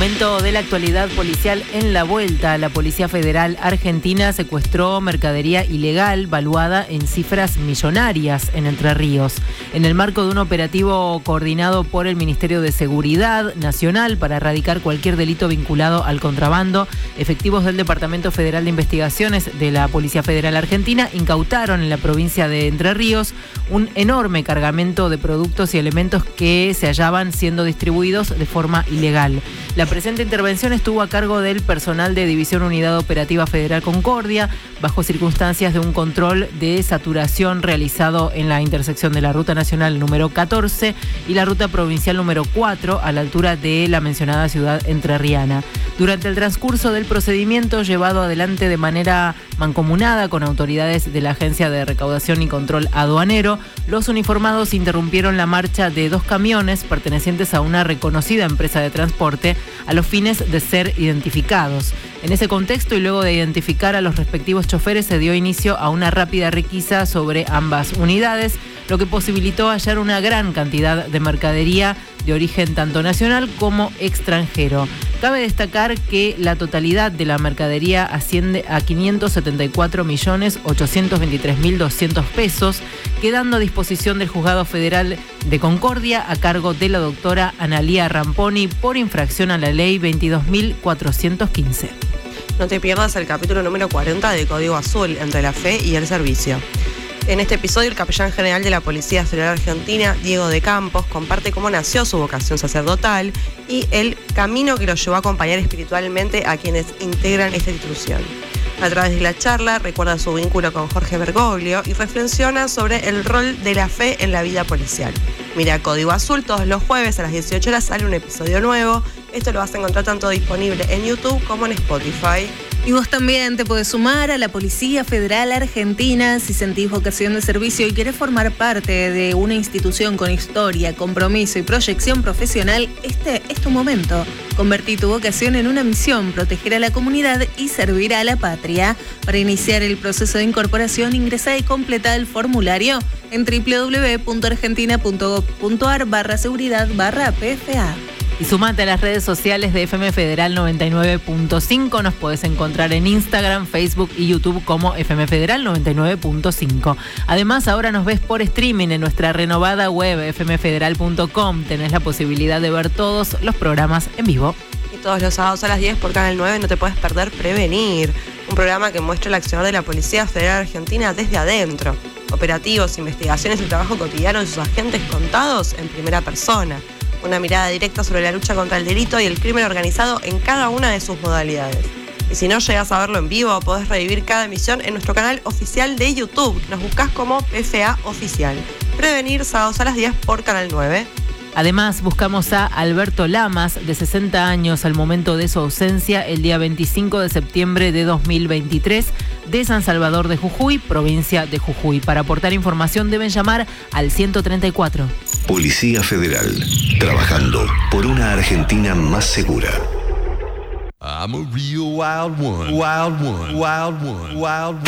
Momento de la actualidad policial en la vuelta. La Policía Federal Argentina secuestró mercadería ilegal valuada en cifras millonarias en Entre Ríos. En el marco de un operativo coordinado por el Ministerio de Seguridad Nacional para erradicar cualquier delito vinculado al contrabando, efectivos del Departamento Federal de Investigaciones de la Policía Federal Argentina incautaron en la provincia de Entre Ríos un enorme cargamento de productos y elementos que se hallaban siendo distribuidos de forma ilegal. La presente intervención estuvo a cargo del personal de División Unidad Operativa Federal Concordia, bajo circunstancias de un control de saturación realizado en la intersección de la Ruta Nacional número 14 y la Ruta Provincial número 4, a la altura de la mencionada ciudad entrerriana. Durante el transcurso del procedimiento, llevado adelante de manera mancomunada con autoridades de la Agencia de Recaudación y Control Aduanero, los uniformados interrumpieron la marcha de 2 camiones pertenecientes a una reconocida empresa de transporte a los fines de ser identificados. En ese contexto y luego de identificar a los respectivos choferes, se dio inicio a una rápida requisa sobre ambas unidades, lo que posibilitó hallar una gran cantidad de mercadería de origen tanto nacional como extranjero. Cabe destacar que la totalidad de la mercadería asciende a 574.823.200 pesos, quedando a disposición del Juzgado Federal de Concordia a cargo de la doctora Analía Ramponi por infracción a la ley 22.415. No te pierdas el capítulo número 40 de Código Azul, entre la fe y el servicio. En este episodio, el capellán general de la Policía Federal Argentina, Diego de Campos, comparte cómo nació su vocación sacerdotal y el camino que lo llevó a acompañar espiritualmente a quienes integran esta institución. A través de la charla, recuerda su vínculo con Jorge Bergoglio y reflexiona sobre el rol de la fe en la vida policial. Mira Código Azul, todos los jueves a las 18 horas sale un episodio nuevo. Esto lo vas a encontrar tanto disponible en YouTube como en Spotify. Y vos también te podés sumar a la Policía Federal Argentina si sentís vocación de servicio y querés formar parte de una institución con historia, compromiso y proyección profesional. Este es tu momento. Convertí tu vocación en una misión, proteger a la comunidad y servir a la patria. Para iniciar el proceso de incorporación, ingresá y completa el formulario en www.argentina.gov.ar/seguridad/PFA. Y sumate a las redes sociales de FM Federal 99.5. Nos podés encontrar en Instagram, Facebook y YouTube como FM Federal 99.5. Además, ahora nos ves por streaming en nuestra renovada web fmfederal.com. Tenés la posibilidad de ver todos los programas en vivo. Y todos los sábados a las 10 por Canal 9 no te puedes perder Prevenir, un programa que muestra el accionar de la Policía Federal Argentina desde adentro. Operativos, investigaciones y trabajo cotidiano de sus agentes contados en primera persona. Una mirada directa sobre la lucha contra el delito y el crimen organizado en cada una de sus modalidades. Y si no llegas a verlo en vivo, podés revivir cada emisión en nuestro canal oficial de YouTube. Nos buscás como PFA Oficial. Prevenir, sábados a las 10 por Canal 9. Además, buscamos a Alberto Lamas, de 60 años al momento de su ausencia, el día 25 de septiembre de 2023, de San Salvador de Jujuy, provincia de Jujuy. Para aportar información deben llamar al 134. Policía Federal, trabajando por una Argentina más segura. I'm a real wild one, wild one, wild one, wild one.